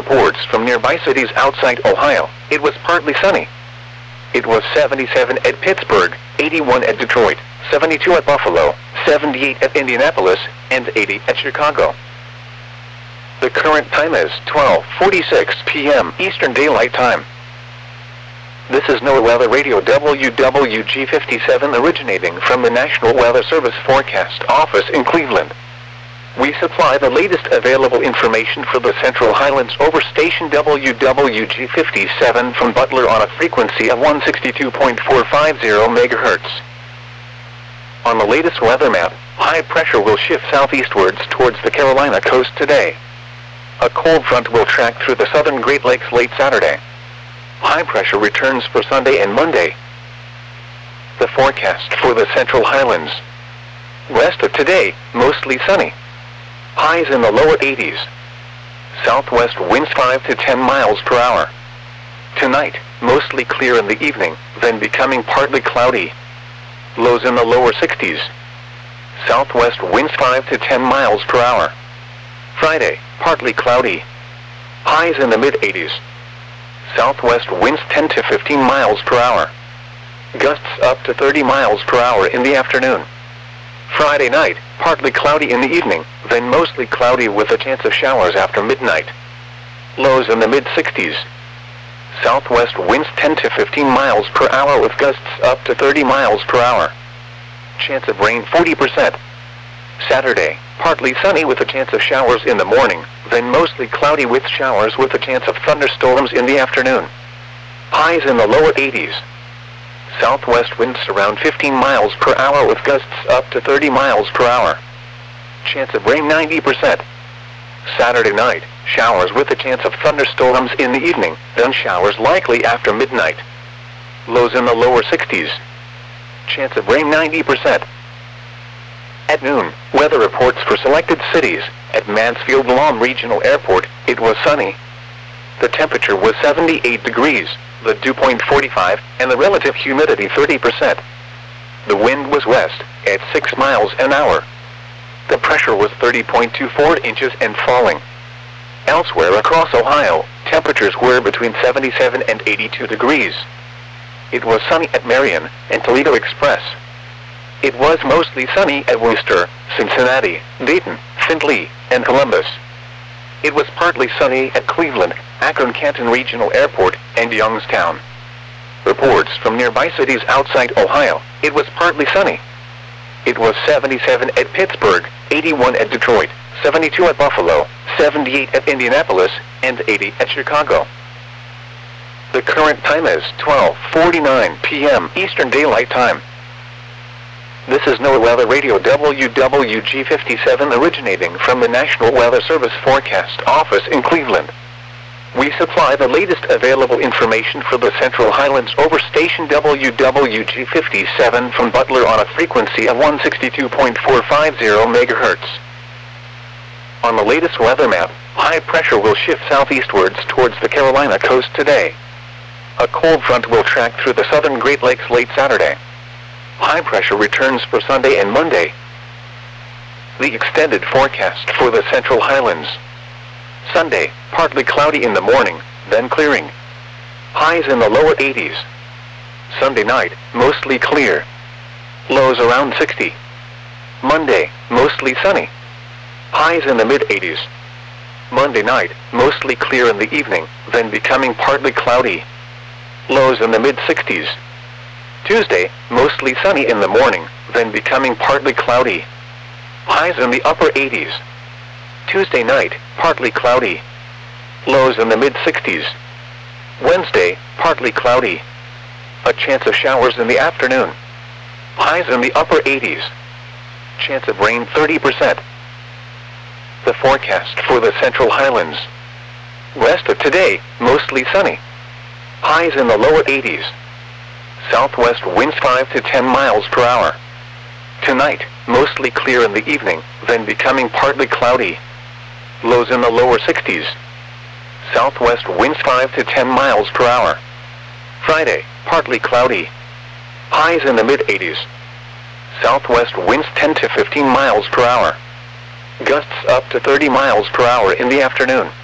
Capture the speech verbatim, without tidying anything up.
reports from nearby cities outside Ohio, it was partly sunny. It was seventy-seven at Pittsburgh, eighty-one at Detroit, seventy-two at Buffalo, seventy-eight at Indianapolis, and eighty at Chicago. The current time is twelve forty-six p m Eastern Daylight Time. This is NOAA Weather Radio W W G fifty-seven originating from the National Weather Service Forecast Office in Cleveland. We supply the latest available information for the Central Highlands over station W W G fifty-seven from Butler on a frequency of one sixty-two point four five zero megahertz. On the latest weather map, high pressure will shift southeastwards towards the Carolina coast today. A cold front will track through the southern Great Lakes late Saturday. High pressure returns for Sunday and Monday. The forecast for the Central Highlands. Rest of today, mostly sunny. Highs in the lower eighties. Southwest winds five to ten miles per hour. Tonight, mostly clear in the evening, then becoming partly cloudy. Lows in the lower sixties. Southwest winds five to ten miles per hour. Friday, partly cloudy. Highs in the mid eighties. Southwest winds ten to fifteen miles per hour. Gusts up to thirty miles per hour in the afternoon. Friday night, partly cloudy in the evening, then mostly cloudy with a chance of showers after midnight. Lows in the mid sixties. Southwest winds ten to fifteen miles per hour with gusts up to thirty miles per hour. Chance of rain forty percent. Saturday, partly sunny with a chance of showers in the morning, then mostly cloudy with showers with a chance of thunderstorms in the afternoon. Highs in the lower eighties. Southwest winds around fifteen miles per hour with gusts up to thirty miles per hour. Chance of rain ninety percent. Saturday night, showers with a chance of thunderstorms in the evening, then showers likely after midnight. Lows in the lower sixties. Chance of rain ninety percent. At noon, weather reports for selected cities. At Mansfield Lawn Regional Airport, it was sunny. The temperature was seventy-eight degrees, the dew point forty-five, and the relative humidity thirty percent. The wind was west, at six miles an hour. The pressure was thirty point two four inches and falling. Elsewhere across Ohio, temperatures were between seventy-seven and eighty-two degrees. It was sunny at Marion and Toledo Express. It was mostly sunny at Worcester, Cincinnati, Dayton, Findlay, and Columbus. It was partly sunny at Cleveland, Akron-Canton Regional Airport, and Youngstown. Reports from nearby cities outside Ohio, it was partly sunny. It was seventy-seven at Pittsburgh, eighty-one at Detroit, seventy-two at Buffalo, seventy-eight at Indianapolis, and eighty at Chicago. The current time is twelve forty-nine p m Eastern Daylight Time. This is NOAA Weather Radio W W G fifty-seven originating from the National Weather Service Forecast Office in Cleveland. We supply the latest available information for the Central Highlands over station W W G fifty-seven from Butler on a frequency of one sixty-two point four five zero megahertz. On the latest weather map, high pressure will shift southeastwards towards the Carolina coast today. A cold front will track through the southern Great Lakes late Saturday. High pressure returns for Sunday and Monday. The extended forecast for the Central Highlands. Sunday, partly cloudy in the morning, then clearing. Highs in the lower eighties. Sunday night, mostly clear. Lows around sixty. Monday, mostly sunny. Highs in the mid eighties. Monday night, mostly clear in the evening, then becoming partly cloudy. Lows in the mid sixties. Tuesday, mostly sunny in the morning, then becoming partly cloudy. Highs in the upper eighties. Tuesday night, partly cloudy. Lows in the mid sixties. Wednesday, partly cloudy. A chance of showers in the afternoon. Highs in the upper eighties. Chance of rain thirty percent. The forecast for the Central Highlands. Rest of today, mostly sunny. Highs in the lower eighties. Southwest winds five to ten miles per hour. Tonight, mostly clear in the evening, then becoming partly cloudy. Lows in the lower sixties. Southwest winds five to ten miles per hour. Friday, partly cloudy. Highs in the mid eighties. Southwest winds ten to fifteen miles per hour. Gusts up to thirty miles per hour in the afternoon.